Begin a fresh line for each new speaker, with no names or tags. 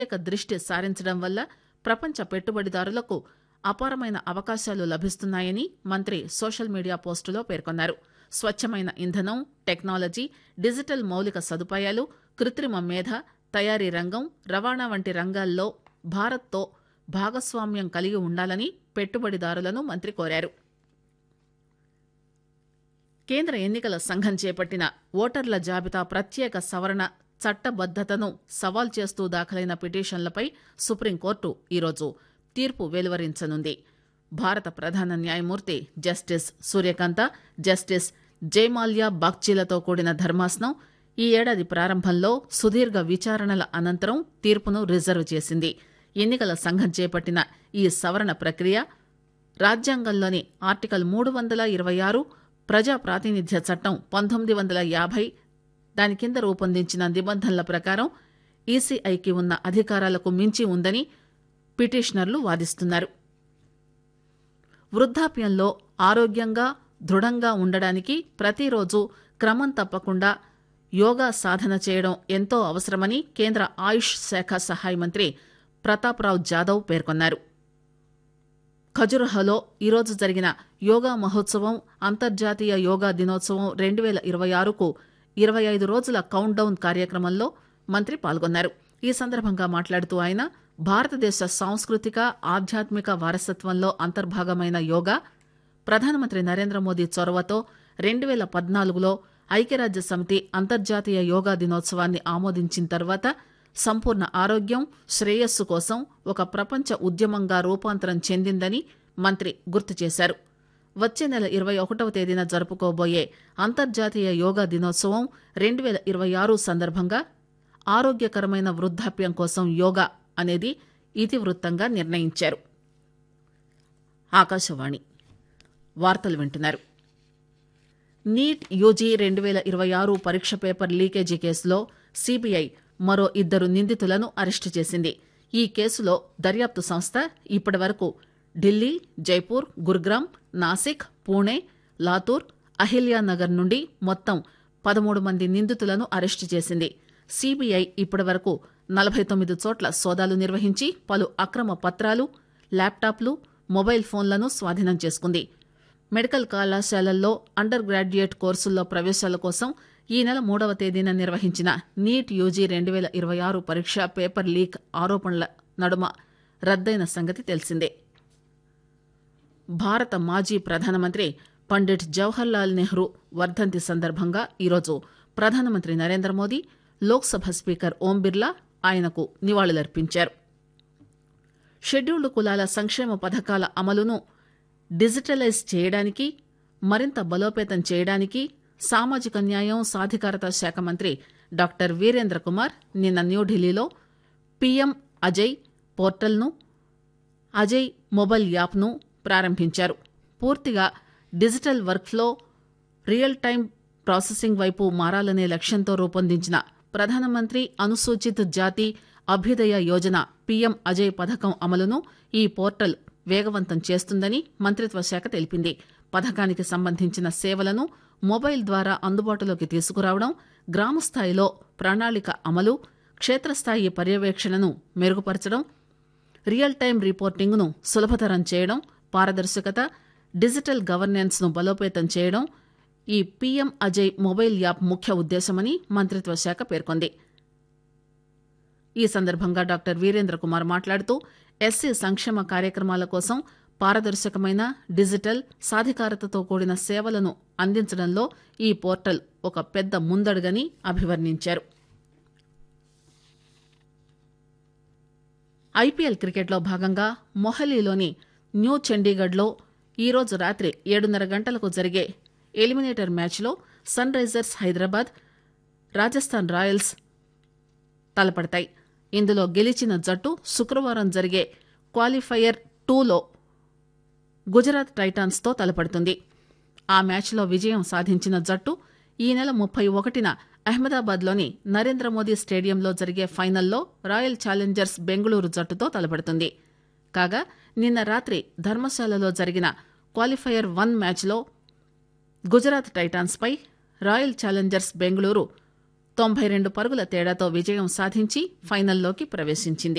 ప్రత్యేక దృష్టి సారించడం వల్ల ప్రపంచ పెట్టుబడిదారులకు అపారమైన అవకాశాలు లభిస్తున్నాయని మంత్రి సోషల్ మీడియా పోస్టులో పేర్కొన్నారు. స్వచ్ఛమైన ఇంధనం, టెక్నాలజీ, డిజిటల్ మౌలిక సదుపాయాలు, కృత్రిమ మేధ, తయారీ రంగం, రవాణా వంటి రంగాల్లో భారత్తో భాగస్వామ్యం కలిగి ఉండాలని పెట్టుబడిదారులను మంత్రి కోరారు. కేంద్ర ఎన్నికల సంఘం చేపట్టిన ఓటర్ల జాబితా ప్రత్యేక సవరణ చట్టబద్దతను సవాల్ చేస్తూ దాఖలైన పిటిషన్లపై సుప్రీంకోర్టు ఈరోజు తీర్పు వెలువరించనుంది. భారత ప్రధాన న్యాయమూర్తి జస్టిస్ సూర్యకాంత, జస్టిస్ జయమాల్యా బాగ్చీలతో కూడిన ధర్మాసనం ఈ ఏడాది ప్రారంభంలో సుదీర్ఘ విచారణల అనంతరం తీర్పును రిజర్వ్ చేసింది. ఎన్నికల సంఘం చేపట్టిన ఈ సవరణ ప్రక్రియ రాజ్యాంగంలోని ఆర్టికల్ 326, ప్రజా ప్రాతినిధ్య చట్టం 1950 దాని కింద రూపొందించిన నిబంధనల ప్రకారం ఈసీఐకి ఉన్న అధికారాలకు మించి ఉందని పిటిషనర్లు వాదిస్తున్నారు. వృద్ధాప్యంలో ఆరోగ్యంగా, దృఢంగా ఉండడానికి ప్రతిరోజు క్రమం తప్పకుండా యోగా సాధన చేయడం ఎంతో అవసరమని కేంద్ర ఆయుష్ శాఖ సహాయ మంత్రి ప్రతాప్రావ్ జాదవ్ పేర్కొన్నారు. ఖజురహోలో ఈరోజు జరిగిన యోగా మహోత్సవం, అంతర్జాతీయ యోగా దినోత్సవం 2026కు 25 రోజుల కౌంట్ డౌన్ కార్యక్రమంలో మంత్రి పాల్గొన్నారు. ఈ సందర్భంగా మాట్లాడుతూ ఆయన భారతదేశ సాంస్కృతిక, ఆధ్యాత్మిక వారసత్వంలో అంతర్భాగమైన యోగా ప్రధానమంత్రి నరేంద్ర మోదీ చొరవతో 2014లో ఐక్యరాజ్య సమితి అంతర్జాతీయ యోగా దినోత్సవాన్ని ఆమోదించిన తర్వాత సంపూర్ణ ఆరోగ్యం, శ్రేయస్సు కోసం ఒక ప్రపంచ ఉద్యమంగా రూపాంతరం చెందిందని మంత్రి గుర్తు చేశారు. వచ్చే నెల 21వ తేదీన జరుపుకోబోయే అంతర్జాతీయ యోగా దినోత్సవం 2026 సందర్భంగా ఆరోగ్యకరమైన వృద్ధాప్యం కోసం యోగా అనేది ఇతివృత్తంగా నిర్ణయించారు. ఆకాశవాణి వార్తలు వింటున్నారు. నీట్ యూజీ 2026 పరీక్ష పేపర్ లీకేజీ కేసులో సీబీఐ మరో 2 నిందితులను అరెస్టు చేసింది. ఈ కేసులో దర్యాప్తు సంస్థ ఇప్పటివరకు ఢిల్లీ, జైపూర్, గురుగ్రామ్, నాసిక్, పూణే, లాతూర్, అహిల్యానగర్ నుండి మొత్తం 13 మంది నిందితులను అరెస్టు చేసింది. సీబీఐ ఇప్పటివరకు 49 చోట్ల సోదాలు నిర్వహించి పలు అక్రమ పత్రాలు, ల్యాప్టాప్లు, మొబైల్ ఫోన్లను స్వాధీనం చేసుకుంది. మెడికల్ కళాశాలల్లో అండర్ గ్రాడ్యుయేట్ కోర్సుల్లో ప్రవేశాల కోసం ఈ నెల 3వ తేదీన నిర్వహించిన నీట్ యూజీ 2026 పరీక్ష పేపర్ లీక్ ఆరోపణల నడుమ రద్దయిన సంగతి తెలిసిందే. భారత మాజీ ప్రధానమంత్రి పండిట్ జవహర్లాల్ నెహ్రూ వర్ధంతి సందర్భంగా ఈరోజు ప్రధానమంత్రి నరేంద్ర మోదీ, లోక్సభ స్పీకర్ ఓం బిర్లా ఆయనకు నివాళులర్పించారు. షెడ్యూల్డ్ కులాల సంక్షేమ పథకాల అమలును డిజిటలైజ్ చేయడానికి, మరింత బలోపేతం చేయడానికి సామాజిక న్యాయం, సాధికారత శాఖ మంత్రి డాక్టర్ వీరేంద్ర కుమార్ నిన్న న్యూఢిల్లీలో పీఎం అజయ్ పోర్టల్ను, అజయ్ మొబైల్ యాప్ను ప్రారంభించారు. పూర్తిగా digital workflow, real time processing వైపు మారాలనే లక్ష్యంతో రూపొందించిన ప్రధానమంత్రి అనుసూచిత జాతి అభ్యుదయ యోజన పీఎం అజయ్ పథకం అమలును ఈ పోర్టల్ వేగవంతం చేస్తుందని మంత్రిత్వ శాఖ తెలిపింది. పథకానికి సంబంధించిన సేవలను మొబైల్ ద్వారా అందుబాటులోకి తీసుకురావడం, గ్రామస్థాయిలో ప్రణాళిక అమలు, క్షేత్రస్థాయి పర్యవేక్షణను మెరుగుపరచడం, రియల్ టైం రిపోర్టింగ్ను సులభతరం చేయడం, పారదర్శకత, డిజిటల్ గవర్నెన్స్ ను బలోపేతం చేయడం ఈ పీఎం అజయ్ మొబైల్ యాప్ ముఖ్య ఉద్దేశమని మంత్రిత్వ శాఖ పేర్కొంది. ఈ సందర్భంగా డాక్టర్ వీరేంద్ర కుమార్ మాట్లాడుతూ ఎస్సీ సంక్షేమ కార్యక్రమాల కోసం పారదర్శకమైన, డిజిటల్, సాధికారతతో కూడిన సేవలను అందించడంలో ఈ పోర్టల్ ఒక పెద్ద ముందడుగని అభివర్ణించారు. ఐపీఎల్ క్రికెట్లో భాగంగా మొహాలీలోని న్యూ చండీగఢ్లో ఈరోజు రాత్రి 7:30 గంటలకు జరిగే ఎలిమినేటర్ మ్యాచ్లో sun Risers Hyderabad, Rajasthan Royals తలపడతాయి. ఇందులో గెలిచిన జట్టు శుక్రవారం జరిగే క్వాలిఫైయర్ 2లో గుజరాత్ టైటాన్స్తో తలపడుతుంది. ఆ మ్యాచ్లో విజయం సాధించిన జట్టు ఈ నెల 31న అహ్మదాబాద్లోని నరేంద్ర మోదీ స్టేడియంలో జరిగే ఫైనల్లో రాయల్ ఛాలెంజర్స్ బెంగళూరు జట్టుతో తలపడుతుంది. కాగా నిన్న రాత్రి ధర్మశాలలో జరిగిన క్వాలిఫైయర్ 1 మ్యాచ్లో గుజరాత్ టైటాన్స్పై రాయల్ ఛాలెంజర్స్ బెంగళూరు 92 పరుగుల తేడాతో విజయం సాధించి ఫైనల్లోకి ప్రవేశించింది.